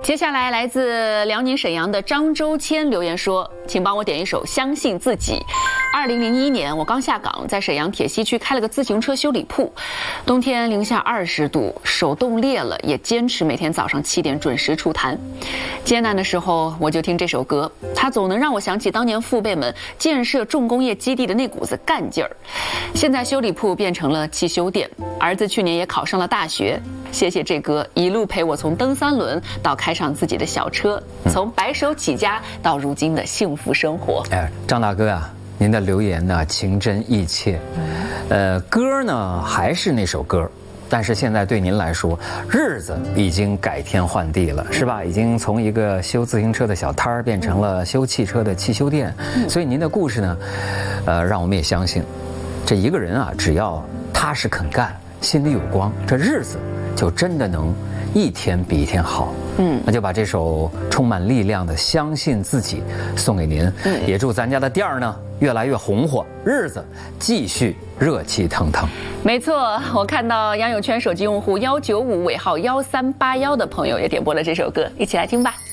接下来来自辽宁沈阳的张周谦留言说，请帮我点一首《相信自己》。2001年我刚下岗，在沈阳铁西区开了个自行车修理铺，冬天零下20度，手冻裂了，也坚持每天早上7点准时出摊。艰难的时候我就听这首歌，它总能让我想起当年父辈们建设重工业基地的那股子干劲儿。现在修理铺变成了汽修店，儿子去年也考上了大学。谢谢这歌一路陪我从蹬3轮到开上自己的小车，从白手起家到如今的幸福生活。 张大哥啊，您的留言呢情真意切，歌呢还是那首歌，但是现在对您来说，日子已经改天换地了，是吧？已经从一个修自行车的小摊儿变成了修汽车的汽修店。所以您的故事呢，让我们也相信，这一个人啊，只要踏实肯干，心里有光，这日子就真的能一天比一天好。那就把这首充满力量的《相信自己》送给您。也祝咱家的店儿呢越来越红火，日子继续热气腾腾。 没错，我看到杨永圈手机用户195尾号1381的朋友也点播了这首歌，一起来听吧。